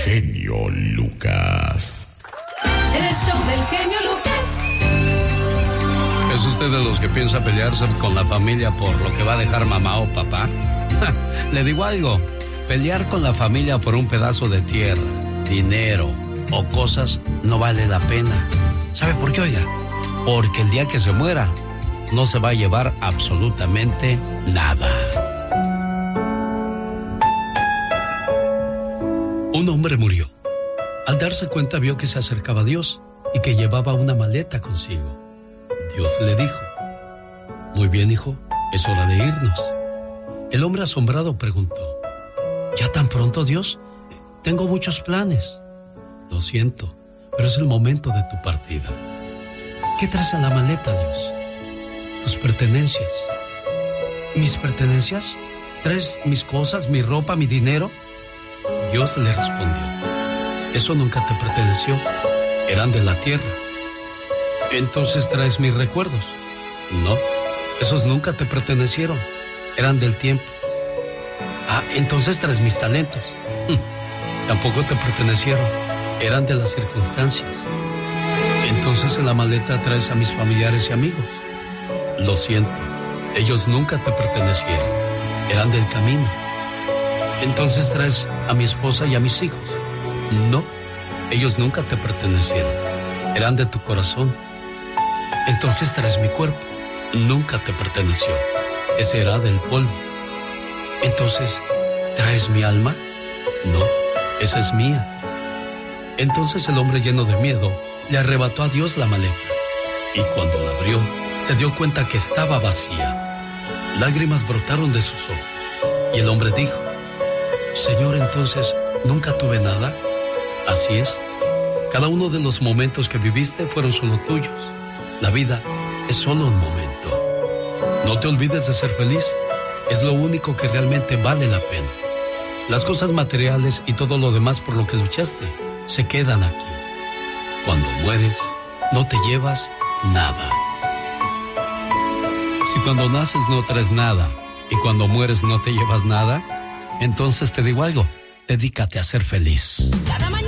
genio Lucas. El show del genio Lucas. ¿Es usted de los que piensa pelearse con la familia por lo que va a dejar mamá o papá? Le digo algo, pelear con la familia por un pedazo de tierra, dinero o cosas no vale la pena. ¿Sabe por qué, oiga? Porque el día que se muera, no se va a llevar absolutamente nada. Un hombre murió. Al darse cuenta vio que se acercaba a Dios y que llevaba una maleta consigo. Dios le dijo: muy bien, hijo, es hora de irnos. El hombre asombrado preguntó: ¿ya tan pronto, Dios? Tengo muchos planes. Lo siento, pero es el momento de tu partida. ¿Qué traes en la maleta, Dios? Tus pertenencias. ¿Mis pertenencias? ¿Traes mis cosas, mi ropa, mi dinero? Dios le respondió: eso nunca te perteneció, eran de la tierra. ¿Entonces traes mis recuerdos? No, esos nunca te pertenecieron, eran del tiempo. Ah, entonces traes mis talentos. Tampoco te pertenecieron, eran de las circunstancias. Entonces en la maleta traes a mis familiares y amigos. Lo siento, ellos nunca te pertenecieron, eran del camino. Entonces traes a mi esposa y a mis hijos. No, ellos nunca te pertenecieron, eran de tu corazón. Entonces traes mi cuerpo, nunca te perteneció, ese era del polvo. Entonces, ¿traes mi alma? No, esa es mía. Entonces el hombre, lleno de miedo, le arrebató a Dios la maleta, y cuando la abrió, se dio cuenta que estaba vacía. Lágrimas brotaron de sus ojos, y el hombre dijo: Señor, entonces, ¿nunca tuve nada? Así es, cada uno de los momentos que viviste fueron solo tuyos. La vida es solo un momento. No te olvides de ser feliz, es lo único que realmente vale la pena. Las cosas materiales y todo lo demás por lo que luchaste se quedan aquí. Cuando mueres, no te llevas nada. Si cuando naces no traes nada y cuando mueres no te llevas nada, entonces te digo algo, dedícate a ser feliz.